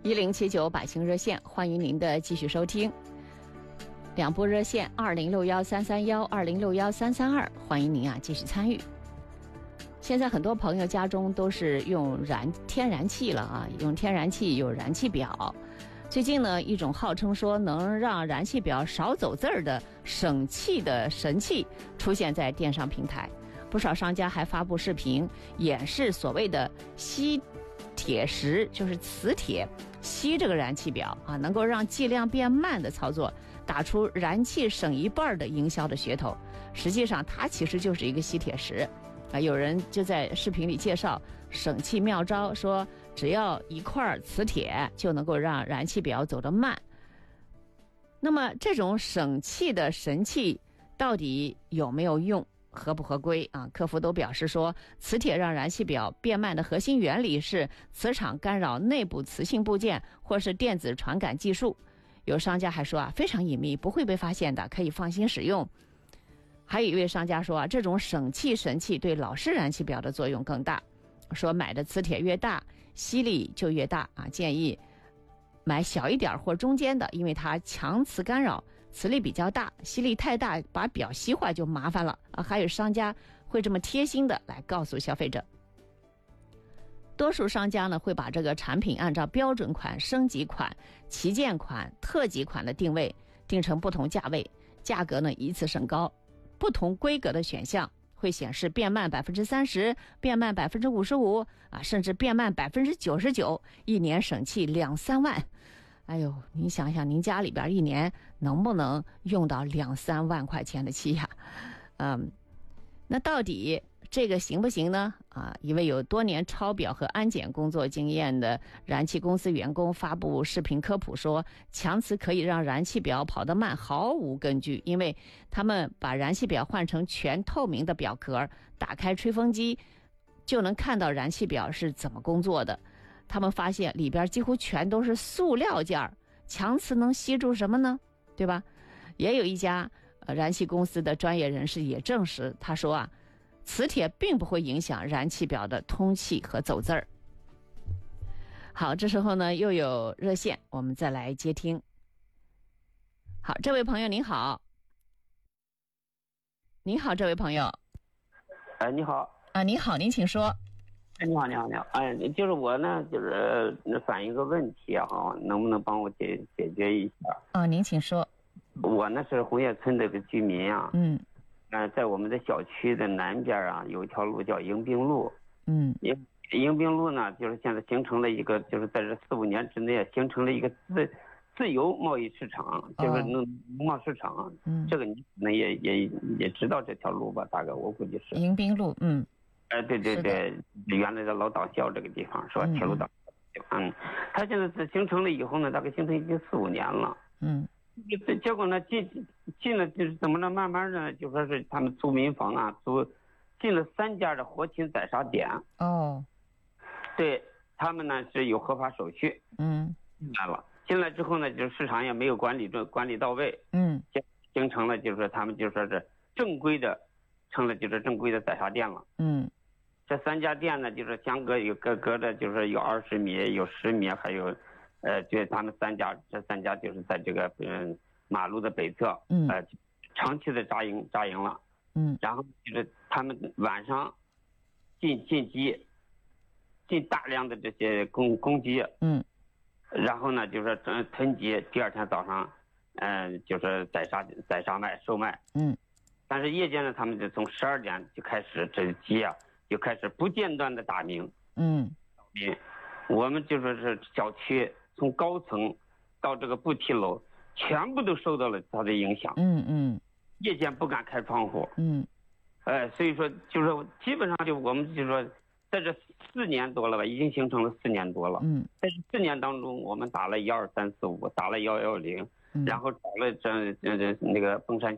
1079百姓热线，欢迎您的继续收听。两部热线2061-331、2061-332，欢迎您继续参与。现在很多朋友家中都是用天然气了用天然气有燃气表。最近呢，一种号称说能让燃气表少走字儿的省气的神器出现在电商平台，不少商家还发布视频演示所谓的吸铁石，就是磁铁吸这个燃气表能够让计量变慢的操作，打出燃气省一半的营销的噱头。实际上它其实就是一个吸铁石有人就在视频里介绍省气妙招，说只要一块磁铁就能够让燃气表走得慢。那么这种省气的神器到底有没有用，合不合规客服都表示说，磁铁让燃气表变慢的核心原理是磁场干扰内部磁性部件或是电子传感技术。有商家还说非常隐秘，不会被发现的，可以放心使用。还有一位商家说这种省气神器对老式燃气表的作用更大，说买的磁铁越大吸力就越大建议买小一点或中间的，因为它强磁干扰，磁力比较大，吸力太大把表吸坏就麻烦了还有商家会这么贴心的来告诉消费者。多数商家呢会把这个产品按照标准款、升级款、旗舰款、特级款的定位，定成不同价位，价格呢依次升高。不同规格的选项会显示变慢30%、变慢55%甚至变慢99%，一年省气2-3万。哎呦，您想想，您家里边一年能不能用到2-3万块钱的气呀？那到底这个行不行呢？一位有多年抄表和安检工作经验的燃气公司员工发布视频科普说，强磁可以让燃气表跑得慢毫无根据，因为他们把燃气表换成全透明的表壳，打开吹风机就能看到燃气表是怎么工作的。他们发现里边几乎全都是塑料件，强磁能吸住什么呢？对吧？也有一家燃气公司的专业人士也证实，他说磁铁并不会影响燃气表的通气和走字儿。好，这时候呢又有热线，我们再来接听。好，这位朋友您好。您好，这位朋友。 你好。 你好，您请说。 你好。就是我呢，就是反映个问题能不能帮我解决一下？ 您请说。 我呢是红叶村的个居民在我们的小区的南边有一条路叫迎宾路。迎宾路呢，就是现在形成了一个，就是在这4-5年之内形成了一个自由贸易市场，就是农贸市场。这个你可能也知道这条路吧？大概我估计是迎宾路。 对，原来的老党校这个地方是吧？铁路党校。它现在形成了以后呢，大概形成已经4-5年了。结果呢，进了就是怎么着，慢慢的就说是他们租民房进了3家的活禽宰杀点。对，他们呢是有合法手续。进来之后呢，就是市场也没有管理到位。形成了就是说他们就说是正规的，成了就是正规的宰杀店了。这3家店呢，就是相隔有隔着，就是有20米、有10米，还有就是他们这三家就是在这个马路的北侧，长期的扎营了。然后就是他们晚上进大量的这些公鸡。然后呢就是囤积，第二天早上就是宰杀售卖。但是夜间呢，他们就从12点就开始，这鸡就开始不间断的打鸣。我们就说是小区从高层到这个步梯楼全部都受到了它的影响。夜间不敢开窗户。所以说就是基本上就我们就说在这4年多了吧，已经形成了4年多了。在这4年当中，我们打了12345，打了110，然后找了那个凤山